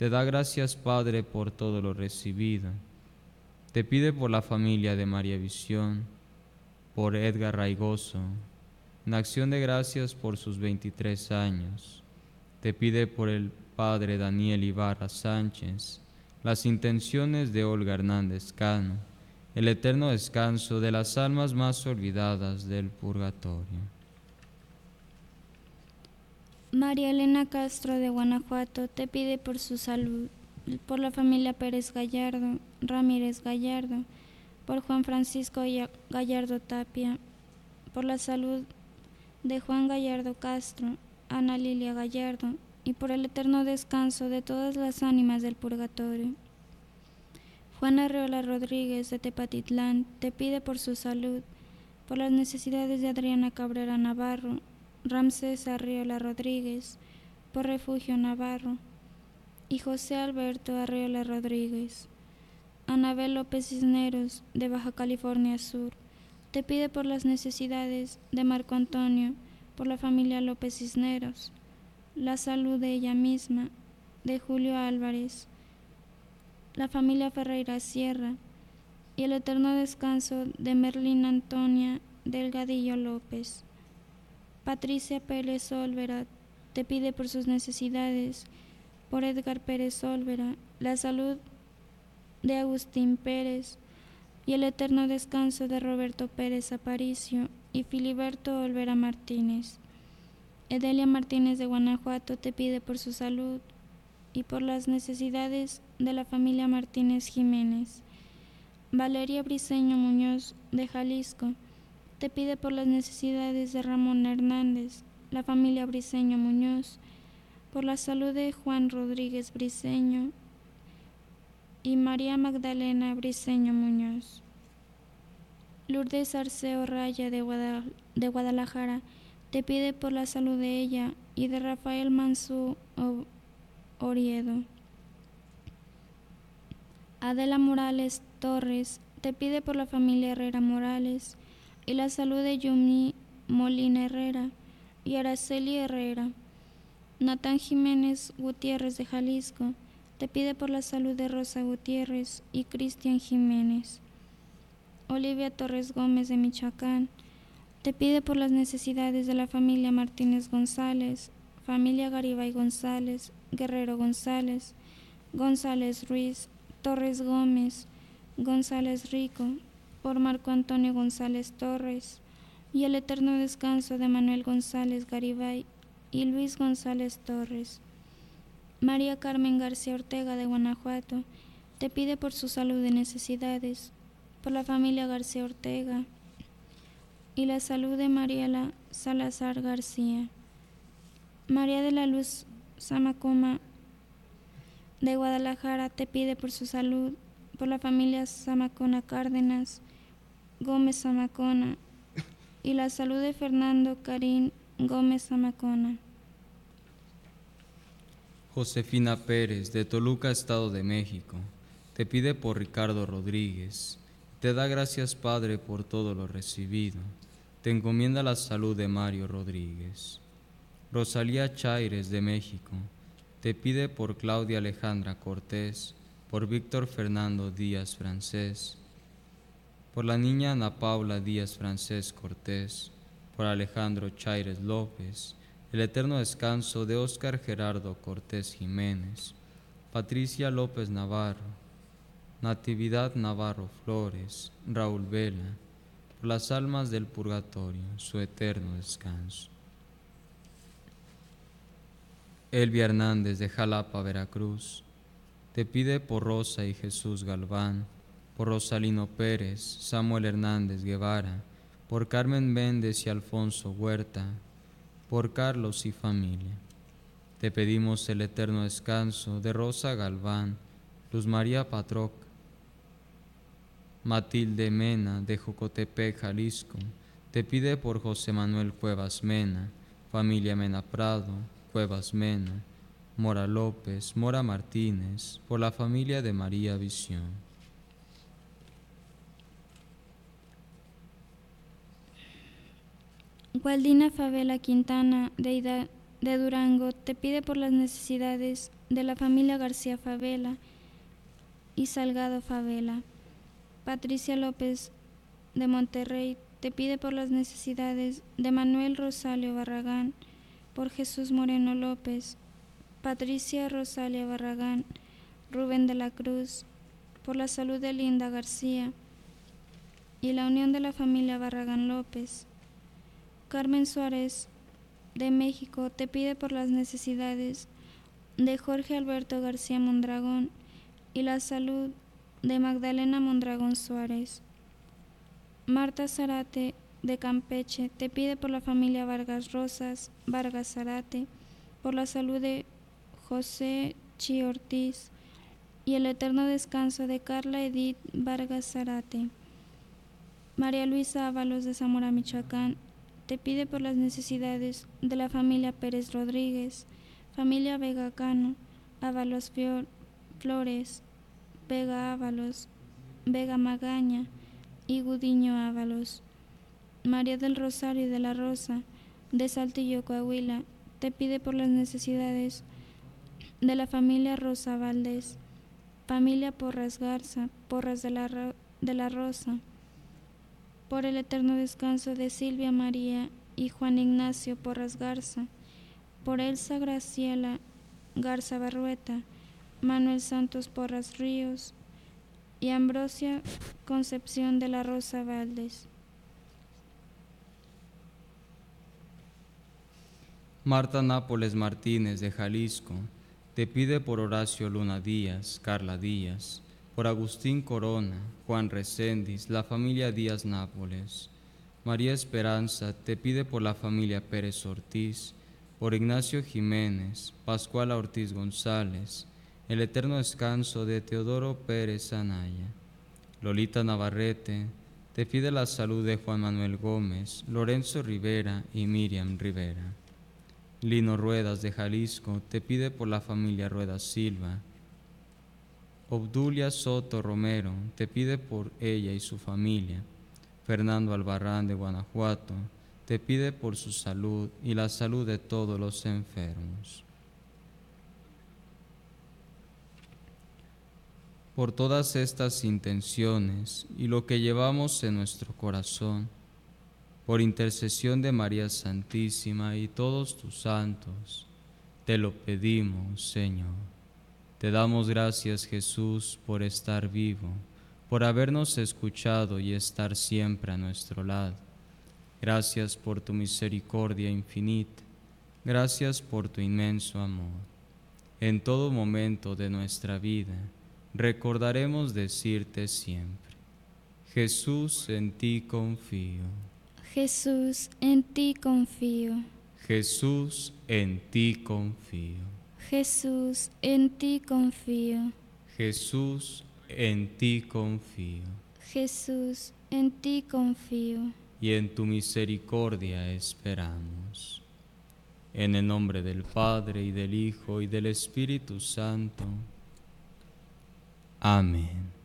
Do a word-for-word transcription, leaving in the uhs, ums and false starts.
Te da gracias, Padre, por todo lo recibido. Te pide por la familia de María Visión, por Edgar Raigoso, en acción de gracias por sus veintitrés años. Te pide por el Padre Daniel Ibarra Sánchez, las intenciones de Olga Hernández Cano, el eterno descanso de las almas más olvidadas del purgatorio. María Elena Castro de Guanajuato te pide por su salud, por la familia Pérez Gallardo, Ramírez Gallardo, por Juan Francisco Gallardo Tapia, por la salud de Juan Gallardo Castro, Ana Lilia Gallardo y por el eterno descanso de todas las ánimas del purgatorio. Juana Arreola Rodríguez de Tepatitlán te pide por su salud, por las necesidades de Adriana Cabrera Navarro, Ramsés Arreola Rodríguez, por Refugio Navarro, y José Alberto Arreola Rodríguez. Anabel López Cisneros, de Baja California Sur, te pide por las necesidades de Marco Antonio, por la familia López Cisneros, la salud de ella misma, de Julio Álvarez, la familia Ferreira Sierra, y el eterno descanso de Merlina Antonia Delgadillo López. Patricia Pérez Olvera te pide por sus necesidades, por Edgar Pérez Olvera, la salud de Agustín Pérez y el eterno descanso de Roberto Pérez Aparicio y Filiberto Olvera Martínez. Edelia Martínez de Guanajuato te pide por su salud y por las necesidades de la familia Martínez Jiménez. Valeria Briceño Muñoz de Jalisco te pide por las necesidades de Ramón Hernández, la familia Briceño Muñoz, por la salud de Juan Rodríguez Briceño y María Magdalena Briceño Muñoz. Lourdes Arceo Raya de, Guadal- de Guadalajara te pide por la salud de ella y de Rafael Mansú o- Oriedo. Adela Morales Torres te pide por la familia Herrera Morales y la salud de Yumi Molina Herrera y Araceli Herrera. Natán Jiménez Gutiérrez de Jalisco te pide por la salud de Rosa Gutiérrez y Cristian Jiménez. Olivia Torres Gómez de Michoacán te pide por las necesidades de la familia Martínez González, familia Garibay González, Guerrero González, González Ruiz, Torres Gómez, González Rico, por Marco Antonio González Torres y el eterno descanso de Manuel González Garibay y Luis González Torres. María Carmen García Ortega de Guanajuato te pide por su salud y necesidades, por la familia García Ortega y la salud de Mariela Salazar García. María de la Luz Zamacoma de Guadalajara te pide por su salud, por la familia Zamacona Cárdenas, Gómez Zamacona y la salud de Fernando Karim Gómez Zamacona. Josefina Pérez, de Toluca, Estado de México, te pide por Ricardo Rodríguez. Te da gracias, Padre, por todo lo recibido. Te encomienda la salud de Mario Rodríguez. Rosalía Chaires, de México, te pide por Claudia Alejandra Cortés, por Víctor Fernando Díaz Francés, por la niña Ana Paula Díaz Francés Cortés, por Alejandro Chaires López, el eterno descanso de Óscar Gerardo Cortés Jiménez, Patricia López Navarro, Natividad Navarro Flores, Raúl Vela, por las almas del purgatorio, su eterno descanso. Elvia Hernández de Jalapa, Veracruz, te pide por Rosa y Jesús Galván, por Rosalino Pérez, Samuel Hernández Guevara, por Carmen Méndez y Alfonso Huerta, por Carlos y familia. Te pedimos el eterno descanso de Rosa Galván, Luz María Patroc, Matilde Mena de Jocotepec, Jalisco, te pide por José Manuel Cuevas Mena, familia Mena Prado, Cuevas Mena, Mora López, Mora Martínez, por la familia de María Visión. Gualdina Favela Quintana de, Hida- de Durango te pide por las necesidades de la familia García Favela y Salgado Favela. Patricia López de Monterrey te pide por las necesidades de Manuel Rosalio Barragán, por Jesús Moreno López, Patricia Rosalia Barragán, Rubén de la Cruz, por la salud de Linda García y la unión de la familia Barragán López. Carmen Suárez de México te pide por las necesidades de Jorge Alberto García Mondragón y la salud de Magdalena Mondragón Suárez. Marta Zarate de Campeche te pide por la familia Vargas Rosas Vargas Zarate, por la salud de José Chi Ortiz y el eterno descanso de Carla Edith Vargas Zarate. María Luisa Ábalos de Zamora, Michoacán, te pide por las necesidades de la familia Pérez Rodríguez, familia Vega Cano, Ábalos Flores, Vega Ábalos, Vega Magaña y Gudiño Ábalos. María del Rosario de la Rosa, de Saltillo, Coahuila, te pide por las necesidades de la familia Rosa Valdés, familia Porras Garza, Porras de la, Ro de la Rosa, por el eterno descanso de Silvia María y Juan Ignacio Porras Garza, por Elsa Graciela Garza Barrueta, Manuel Santos Porras Ríos y Ambrosia Concepción de la Rosa Valdés. Marta Nápoles Martínez de Jalisco te pide por Horacio Luna Díaz, Carla Díaz, por Agustín Corona, Juan Reséndiz, la familia Díaz Nápoles. María Esperanza te pide por la familia Pérez Ortiz, por Ignacio Jiménez, Pascuala Ortiz González, el eterno descanso de Teodoro Pérez Anaya. Lolita Navarrete te pide la salud de Juan Manuel Gómez, Lorenzo Rivera y Miriam Rivera. Lino Ruedas de Jalisco te pide por la familia Ruedas Silva. Obdulia Soto Romero te pide por ella y su familia. Fernando Albarrán de Guanajuato te pide por su salud y la salud de todos los enfermos. Por todas estas intenciones y lo que llevamos en nuestro corazón, por intercesión de María Santísima y todos tus santos, te lo pedimos, Señor. Te damos gracias, Jesús, por estar vivo, por habernos escuchado y estar siempre a nuestro lado. Gracias por tu misericordia infinita. Gracias por tu inmenso amor. En todo momento de nuestra vida, recordaremos decirte siempre: Jesús, en ti confío. Jesús, en ti confío. Jesús, en ti confío. Jesús, en ti confío. Jesús, en ti confío. Jesús, en ti confío. Y en tu misericordia esperamos. En el nombre del Padre, y del Hijo, y del Espíritu Santo. Amén.